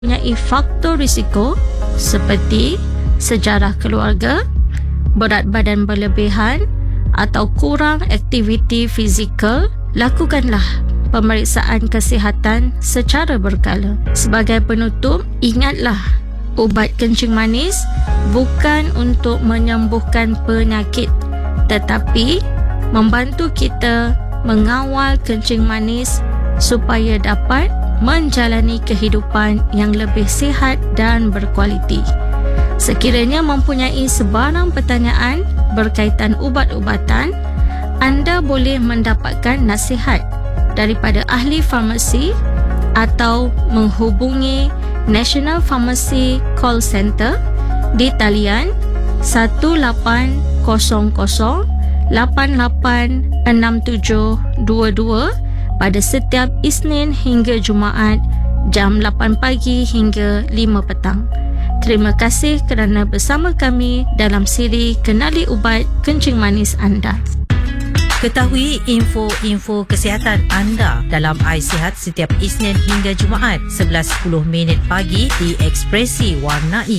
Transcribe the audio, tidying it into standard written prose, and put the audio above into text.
mempunyai faktor risiko seperti sejarah keluarga, berat badan berlebihan atau kurang aktiviti fizikal, lakukanlah pemeriksaan kesihatan secara berkala. Sebagai penutup, ingatlah, ubat kencing manis bukan untuk menyembuhkan penyakit, tetapi membantu kita mengawal kencing manis supaya dapat menjalani kehidupan yang lebih sihat dan berkualiti. Sekiranya mempunyai sebarang pertanyaan berkaitan ubat-ubatan, anda boleh mendapatkan nasihat daripada ahli farmasi atau menghubungi National Pharmacy Call Center di talian 1800886722 pada setiap Isnin hingga Jumaat jam 8 pagi hingga 5 petang. Terima kasih kerana bersama kami dalam siri Kenali Ubat Kencing Manis Anda. Ketahui info-info kesihatan anda dalam iSihat setiap Isnin hingga Jumaat 11:10 pagi di Ekspresi Warnai.